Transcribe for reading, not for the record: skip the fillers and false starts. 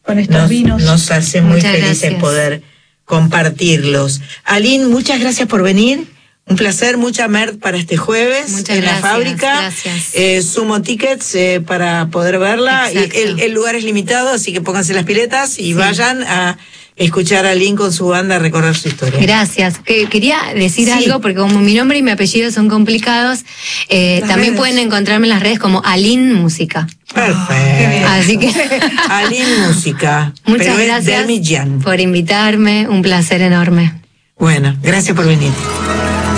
con estos vinos. Nos hace muy Muchas felices gracias. poder compartirlos. Aline, muchas gracias por venir. Un placer, mucha merch para este jueves Muchas en gracias, la fábrica. gracias. Sumo tickets para poder verla. Y Exacto. el lugar es limitado, así que pónganse las piletas y Sí. vayan a escuchar a Aline con su banda a recorrer su historia. Gracias. Quería decir Sí. algo, porque como mi nombre y mi apellido son complicados, también redes. pueden encontrarme en las redes como Aline Música. Perfecto. qué bien. Así que Aline Música. muchas pero es gracias Dermidjian. por invitarme, un placer enorme. Bueno, gracias por venir.